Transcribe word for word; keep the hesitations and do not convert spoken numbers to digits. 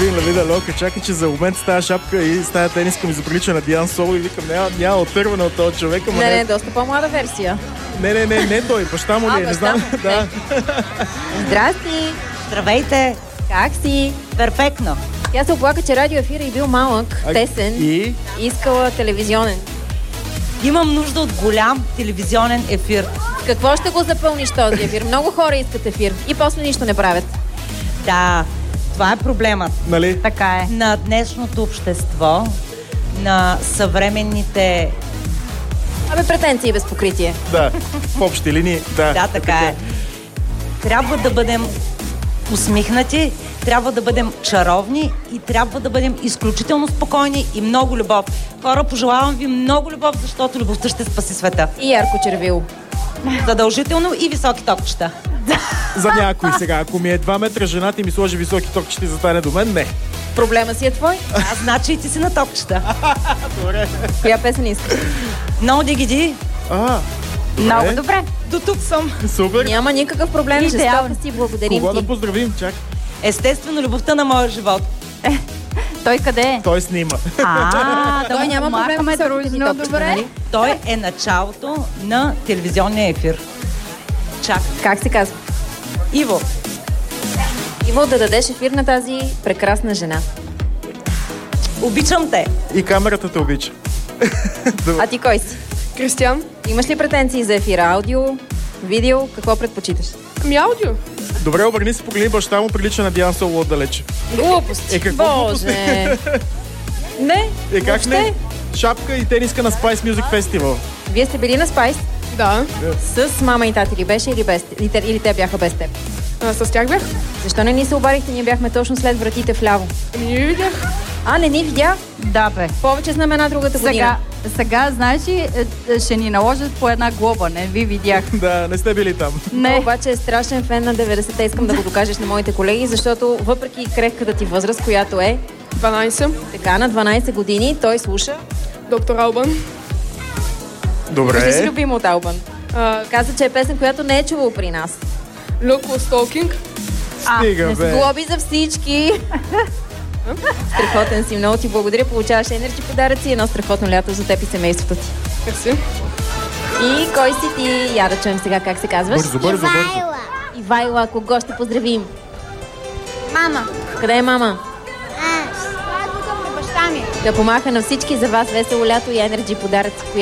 Кевин Лавида Лока, чакай, че за момент с тази шапка и с тази тениска ми заприлича на Диан Соло и викам, няма, няма отърване от този човек. Не, не, не, доста по-млада версия. Не, не, не, не той, баща му ли е, не знам. Да. Здрасти! Здравейте! Как си? Перфектно! Тя се оплака, че радиоефира е бил малък, А, тесен и? искала телевизионен. Имам нужда от голям телевизионен ефир. Какво ще го запълниш този ефир? Много хора искат ефир и после нищо не правят. Да, това е проблемът. Нали? Така е. На днешното общество, на съвременните... Абе, претенции без покритие. Да, в общи линии, да. Да, така е. Трябва да бъдем усмихнати, трябва да бъдем чаровни и трябва да бъдем изключително спокойни и много любов. Хора, пожелавам ви много любов, защото любовта ще спаси света. И ярко червило. Задължително и високи токчета. За някой сега, ако ми е два метра жената и ми сложи високи токчета и застане до мен, не. Проблема си е твой. А значи и ти си на токчета. Добре. Коя песен искаш? No Diggity. А, Много добре. До тук съм. супер. Няма никакъв проблем. Идеално. Жестока си, благодарим Кого ти. да поздравим, чак? Естествено, любовта на моя живот. Той къде е? Той снима. А, да Той му няма проблем помахаме с високите дружно, топчета, добре. нали? Той е началото на телевизионния ефир. Чак. Как се казва? Иво, Иво, да дадеш ефир на тази прекрасна жена. обичам те. И камерата те обича. А ти кой си? Кристиан? Имаш ли претенции за ефира? Аудио, видео? Какво предпочиташ? Ами аудио. Добре, обърни се, погледни, баща му прилича на Диан Соло отдалече. Глупости. Е, какво Боже. Не, Е, как въобще. не? Шапка и тениска на Spice Music Festival. Вие сте били на Спайс Да. с мама и тати ли беше или, без, или, те, или те бяха без теб? А, с тях бях. Защо не ни се обадихте? Ние бяхме точно след вратите вляво. Ами не ви видях. А, не ни видя? Да, бе. Повече знамена другата Сега, година. сега, знаеш ли, е, е, ще ни наложат по една глоба, не ви видях. Да, не сте били там. Не. Обаче е страшен фен на деветдесетте. Искам да го докажеш на моите колеги, защото въпреки крехката ти възраст, която е дванайсет. така на дванайсет години, той слуша. Доктор Албан. Кажи си Добре. любимо от Албан. А, Каза, че е песен, която не е чувал при нас. Local Stalking. Стига, не бе. Глоби за всички. Страхотен си, много ти благодаря. Получаваш енерджи подаръци и едно страхотно лято за теб и семейството ти. Мерси. И кой си ти? Я да чуем сега как се казваш. Бързо, бързо, бързо. Ивайла, кого ще поздравим? Мама. Къде е мама? Аз. Това е тук при баща ми. Да помаха на всички за вас весело лято и енерджи подаръци.